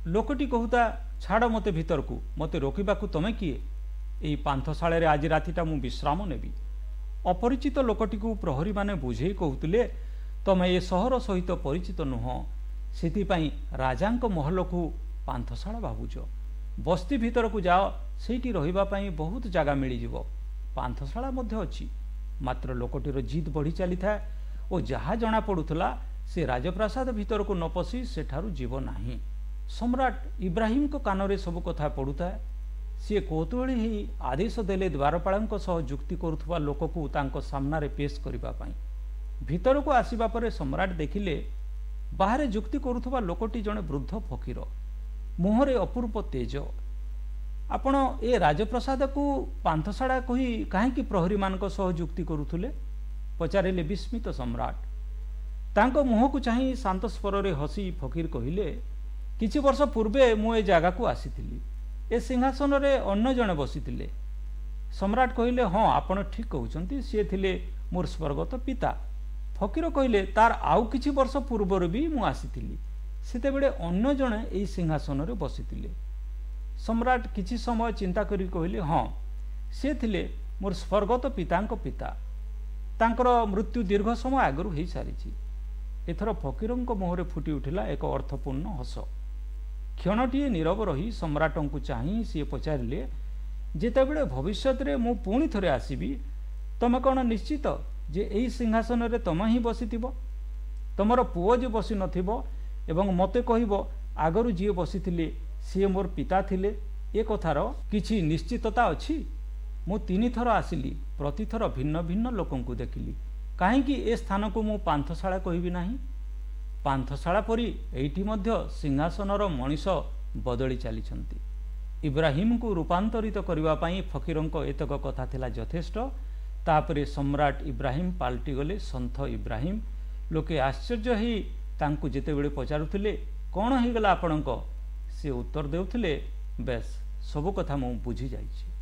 लोकटी कहूता छाड़ मते भीतर को मते रोकवा तुमे किए यही पांथशाला आज रातिटा मु विश्राम नेबी। अपरिचित लोकटी को प्रहरी माने बुझे कहते तमे ए सहर सहित परिचित नुह से राजांक महल को पांथशाला भावुच बस्ती भीतर को जाओ सेठी रहिबा पई बहुत जगह मिल जिवो पांथशाला मध्य अछि। मात्र लोकटीर जिद बढ़ी चली था और जहाँ जना पड़ुला से राजप्रासाद भीतर को न पशि सेठारु जीव नाही। सम्राट इब्राहिम को कान रे सब कथा पड़ुता सी कौतूहली ही आदेश देले द्वारपाल सह जुक्ति करुवा लोक को तांको सामना रे पेश करिबा पई। भीतर को आसीबा परे सम्राट देखिले बाहर जुक्ति करुवा लोकटी जने वृद्ध फकीर मुहरे अपूर्व तेज। आपण ए राजप्रसाद को पांथशाला कही कहीं प्रहरी मान सह जुक्ति करुले पचारे विस्मित सम्राट तांको मुह को चाही शांत स्वर रे हसी फकीर कहिले किछि वर्ष पूर्वे मु ए जगह को आसीथिली ए सिंहासन रे अन्य जने बसिथिले। सम्राट कहिले हाँ आपण ठीक कहउचंती सी थिले मोर स्वर्गत पिता। फकीर कहिले तार आउ किछि वर्ष पूर्वर भी मु आसीथिली सेते बेले अन्य जने एई सिंहासन रे बसिथिले। सम्राट किछि समय चिंता करी कहिले हाँ से थिले मोर स्वर्गत पितांको पिता तांकर मृत्यु दीर्घ समय आगरू हो सारी। एथर फकीरंको मुहरे फुटी उठिला एक अर्थपूर्ण हस। क्षणटीए नीरव रही सम्राट को चाही सी पचारे जेतेबेले भविष्य रे मु पुणी थरे आसीबी तमे कौन निश्चित जे एई सिंहासन रे तमे ही बसिथिबो तमर पुओ जे बसी नथिबो एवं मते कहिबो आगरू जी बसिथिले सी मोर पिता थिले ए कथार किछि निश्चितता अछि। मु 3 थर आसिली प्रतिथर भिन्न भिन्न लोकंकु देखिली काहेकि ए स्थान को मु पांथशाला कहबी नाही। पांथशाला परी एइठी मध्य सिंहासनर मनीष बदली चलीछंती। इब्राहिम को रूपांतरित करबा पई फकीरंको एतक कथा थिला यथेष्ट। तापरे सम्राट इब्राहिम पाल्टी गले सन्थ इब्राहिम। लोके आश्चर्य ही तांकु जेतेबेले पचारुथिले कौन हो गला आपणको से उत्तर देउथिले बेस सब कथा मु बुझी जाइछि।